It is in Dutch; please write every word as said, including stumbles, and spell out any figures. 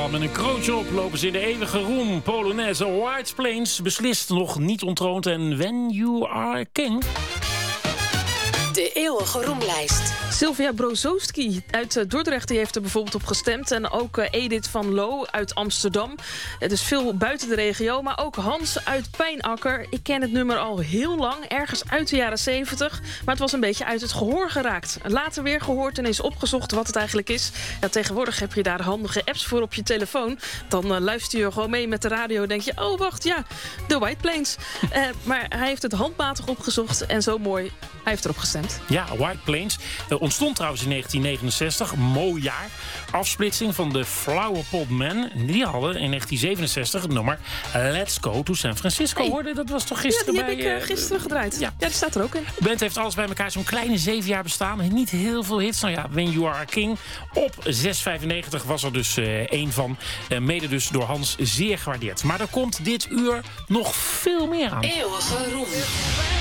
al met een kroontje op lopen ze in de eeuwige roem. Polonaise White Plains beslist nog niet ontroond en When You Are King. De eeuwige roemlijst. Sylvia Brozowski uit Dordrecht die heeft er bijvoorbeeld op gestemd. En ook Edith van Loo uit Amsterdam. Het is veel buiten de regio. Maar ook Hans uit Pijnakker. Ik ken het nummer al heel lang. Ergens uit de jaren zeventig. Maar het was een beetje uit het gehoor geraakt. Later weer gehoord en eens opgezocht wat het eigenlijk is. Ja, tegenwoordig heb je daar handige apps voor op je telefoon. Dan uh, luister je gewoon mee met de radio. En denk je, oh wacht, ja, de White Plains. uh, maar hij heeft het handmatig opgezocht. En zo mooi, hij heeft erop gestemd. Ja, White Plains uh, ontstond trouwens in negentien negenenzestig. Mooi jaar. Afsplitsing van de Flower Pot Men. Die hadden in negentien zevenenzestig het nummer Let's Go to San Francisco. Hey. Hoorde, dat was toch gisteren Ja, die bij... heb ik uh, uh, gisteren gedraaid. Ja. ja, die staat er ook in. De band heeft alles bij elkaar zo'n kleine zeven jaar bestaan. Niet heel veel hits. Nou ja, When You Are King. Op zes vijfennegentig was er dus uh, één van. Uh, mede dus door Hans zeer gewaardeerd. Maar er komt dit uur nog veel meer aan. Eeuwige roem.